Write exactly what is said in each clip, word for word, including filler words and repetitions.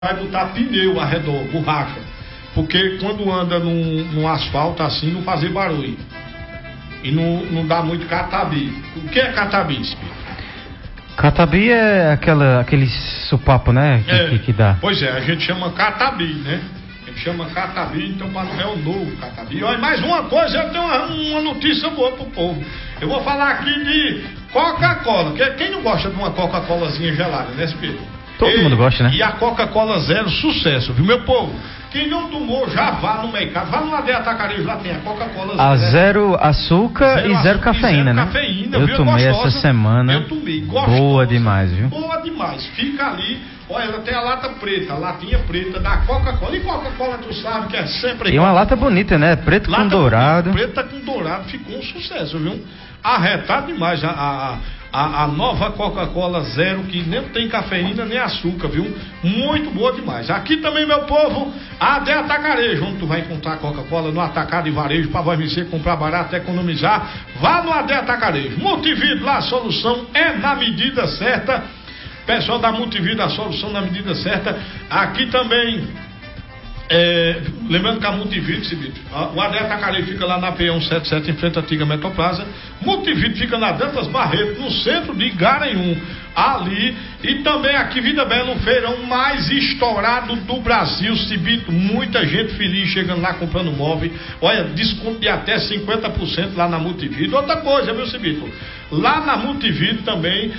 vai botar pneu ao redor, borracha. Porque quando anda num, num asfalto assim, não fazer barulho. E não, não dá muito catabi. O que é catabi, Espírito? Catabi é aquela, aquele supapo, né? Que, é, que, que dá. Pois é, a gente chama catabi, né? A gente chama catabi, então é o novo catabi. Olha, mais uma coisa, eu tenho uma, uma notícia boa pro povo. Eu vou falar aqui de Coca-Cola. Quem não gosta de uma Coca-Colazinha gelada, né, Espírito? Todo e, mundo gosta, né? E a Coca-Cola Zero, sucesso, viu, meu povo? Quem não tomou, já vá no mercado. Vá no Aldeia Atacarejo, lá tem a Coca-Cola Zero. A zero açúcar zero e zero açúcar cafeína, e zero né? Cafeína, eu viu? tomei Gostosa. essa semana. Eu tomei, gostosa. Boa demais, viu? Boa demais. Fica ali. Olha, ela tem a lata preta, a latinha preta da Coca-Cola. E Coca-Cola, tu sabe que é sempre... E uma lata bonita, né? Preto lata com dourado. Preta com dourado, ficou um sucesso, viu? Arretado demais a... a, a A, a nova Coca-Cola Zero, que nem tem cafeína nem açúcar, viu? Muito boa demais. Aqui também, meu povo, a Aldeia Atacarejo, onde tu vai encontrar Coca-Cola no atacado e varejo, para você comprar barato, economizar. Vá no Aldeia Atacarejo. Multivido, lá a solução é na medida certa. Pessoal da Multivido, a solução na medida certa. Aqui também... É, lembrando que a Multivido, o Aldeia Atacarejo fica lá na P cento e setenta e sete, em frente à antiga Metroplaza. Multivido fica na Dantas Barreto, no centro de Garanhuns, ali. E também aqui, Vida Bela, no feirão mais estourado do Brasil, Cibito. Muita gente feliz chegando lá comprando móvel. Olha, desconto de até cinquenta por cento lá na Multivido. Outra coisa, viu, Cibito? Lá na Multivido também,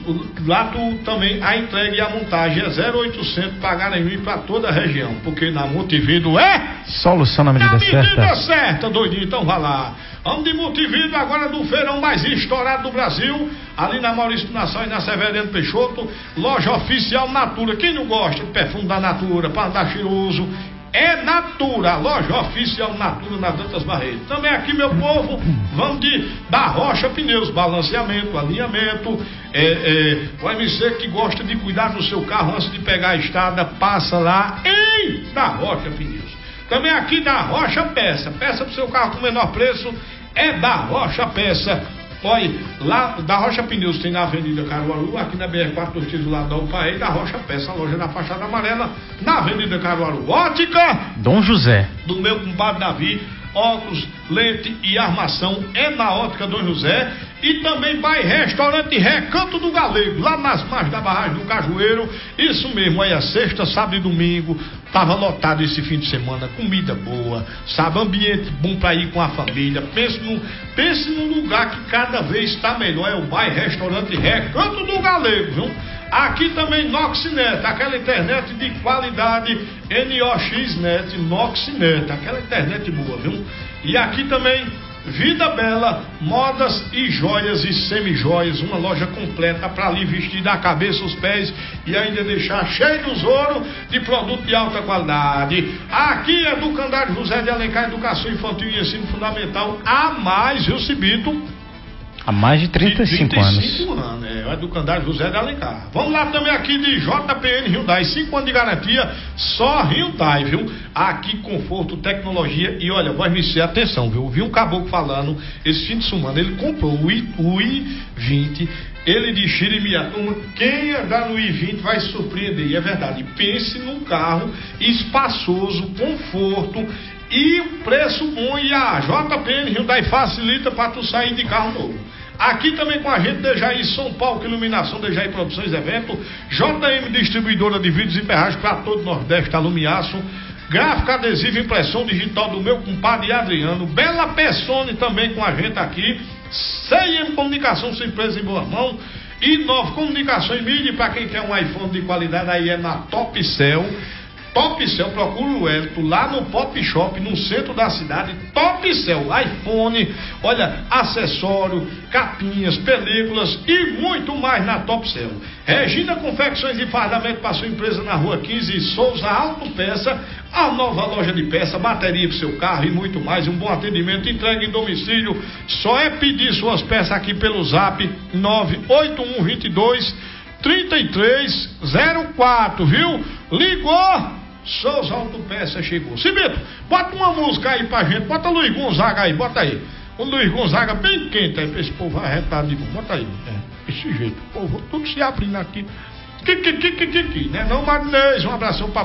lá tu também a entrega e a montagem é zero oitocentos para Garanhuns e para toda a região. Porque na Multivido é solução na medida certa. Na medida certa, doidinho, então vá lá. Vamos de Multivido agora no feirão mais estourado do Brasil, ali na Maurício Nação e na Severiano Peixoto, loja oficial Natura. Quem não gosta do perfume da Natura, para andar cheiroso, é Natura, a loja oficial Natura na Dantas Barreto. Também aqui, meu povo, vamos de da Rocha Pneus, balanceamento, alinhamento. É, é, o M C que gosta de cuidar do seu carro antes de pegar a estrada, passa lá em da Rocha Pneus. Também aqui da Rocha Peça, peça para o seu carro com menor preço, é da Rocha Peça. Olha, lá da Rocha Pneus tem na Avenida Caruaru, aqui na B R quatro dois três do lado da U P A E, da Rocha Peça, a loja da fachada amarela, na Avenida Caruaru. Ótica Dom José, do meu compadre Davi, óculos, lente e armação é na Ótica Dom José. E também vai restaurante Recanto do Galego, lá nas margens da barragem do Cajueiro. Isso mesmo, olha, sexta, sábado e domingo tava lotado esse fim de semana, comida boa, sabe, ambiente bom para ir com a família. Pense num, pense num lugar que cada vez está melhor, é o bairro restaurante Recanto do Galego, viu? Aqui também Noxnet, aquela internet de qualidade, N O X Net, Noxnet, aquela internet boa, viu? E aqui também Vida Bela, modas e joias e semijoias, uma loja completa para ali vestir da cabeça aos pés e ainda deixar cheio dos ouro de produto de alta qualidade. Aqui é do Candário José de Alencar, Educação Infantil e Ensino Fundamental, a mais, viu, Cibito? Há mais de trinta e cinco anos. trinta e cinco anos, é, é do Candário José de Alencar. Vamos lá também aqui de J P N Hyundai, cinco anos de garantia, só Hyundai, viu? Aqui conforto, tecnologia e olha, vai me ser atenção, viu? Eu vi um caboclo falando esse fim de semana, ele comprou o I, o I vinte, ele de Xirimiatuma, quem andar no I vinte vai se surpreender, e é verdade. Pense num carro espaçoso, conforto e o preço bom, e a J P N Hyundai facilita para tu sair de carro novo. Aqui também com a gente, Dejaí São Paulo, Iluminação, Dejaí Produções Evento, J M Distribuidora de Vidros e Ferragens para todo o Nordeste, Alumiaço, gráfica adesiva, impressão digital do meu compadre Adriano, Bela Pessone também com a gente aqui, C M Comunicação, sua empresa em boa mão, e Nova Comunicação e Mídia, para quem quer um iPhone de qualidade, aí é na Topcel. Topcel, procura o Hélito lá no Pop Shop, no centro da cidade. Topcel, iPhone, olha, acessório, capinhas, películas e muito mais na Topcel. Regina Confecções e Fardamento para sua empresa na rua quinze, Souza Autopeça, a nova loja de peça, bateria para seu carro e muito mais. Um bom atendimento, entrega em domicílio. Só é pedir suas peças aqui pelo zap nove oito um dois dois três três zero quatro, viu? Ligou? Souza Autopeça chegou. Cibito, bota uma música aí pra gente. Bota Luiz Gonzaga aí, bota aí. O Luiz Gonzaga bem quente aí pra esse povo arretado de bom. Bota aí. É, esse jeito. O povo tudo se abrindo aqui. Kiki, kiki, kiki, né? Não, Marinês, um abração pra